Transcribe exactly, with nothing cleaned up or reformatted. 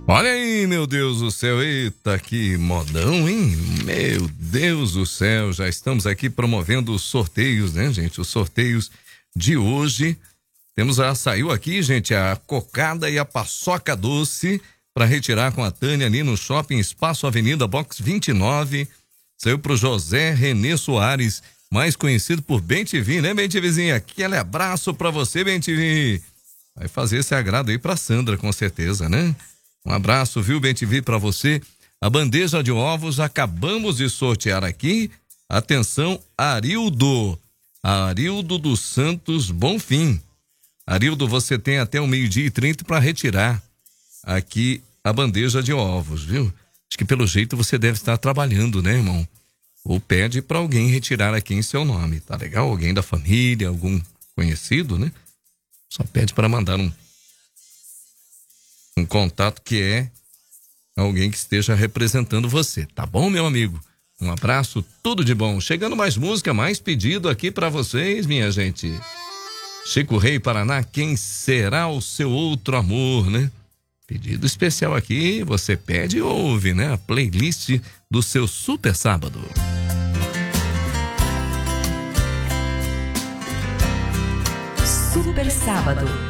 Olha aí, meu Deus do céu, eita, que modão, hein? Meu Deus do céu, já estamos aqui promovendo os sorteios, né, gente? Os sorteios de hoje. Temos a, saiu aqui, gente, a cocada e a paçoca doce para retirar com a Tânia ali no Shopping Espaço Avenida Box vinte e nove. Saiu pro José Renê Soares, mais conhecido por Bem T V, né, Bem TVzinha? Aquele abraço para você, Bem T V. Vai fazer esse agrado aí pra Sandra, com certeza, né? Um abraço, viu, Bem T V, para você. A bandeja de ovos acabamos de sortear aqui. Atenção, Arildo. Arildo dos Santos Bonfim. Arildo, você tem até o meio-dia e trinta para retirar aqui a bandeja de ovos, viu? Acho que pelo jeito você deve estar trabalhando, né, irmão? Ou pede para alguém retirar aqui em seu nome, tá legal? Alguém da família, algum conhecido, né? Só pede para mandar um um contato que é alguém que esteja representando você, tá bom, meu amigo? Um abraço, tudo de bom. Chegando mais música, mais pedido aqui pra vocês, minha gente. Chico Rei, Paraná, quem será o seu outro amor, né? Pedido especial aqui, você pede e ouve, né? A playlist do seu Super Sábado. Super Sábado.